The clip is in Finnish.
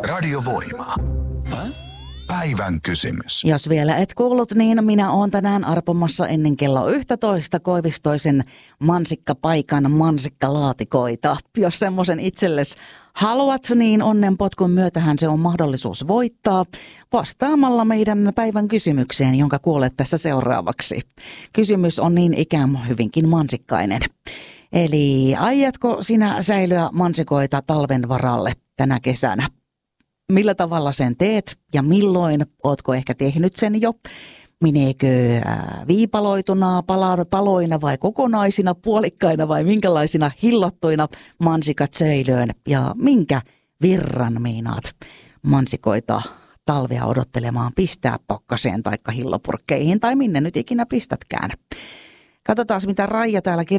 Radiovoima. Päivän kysymys. Jos vielä et kuullut, niin minä oon tänään arpomassa ennen kello 11 Koivistoisen mansikkapaikan mansikkalaatikoita. Jos semmoisen itsellesi haluat, niin onnenpotkun myötähän se on mahdollisuus voittaa vastaamalla meidän päivän kysymykseen, jonka kuulet tässä seuraavaksi. Kysymys on niin ikään hyvinkin mansikkainen. Eli aiotko sinä säilyä mansikoita talven varalle tänä kesänä? Millä tavalla sen teet ja milloin? Ootko ehkä tehnyt sen jo? Meneekö viipaloituna, paloina vai kokonaisina, puolikkaina vai minkälaisina hillottuina mansikat säilöön? Ja minkä virran meinaat mansikoita talvea odottelemaan pistää pakkaseen tai hillopurkkeihin tai minne nyt ikinä pistätkään? Katsotaan, mitä Raija täällä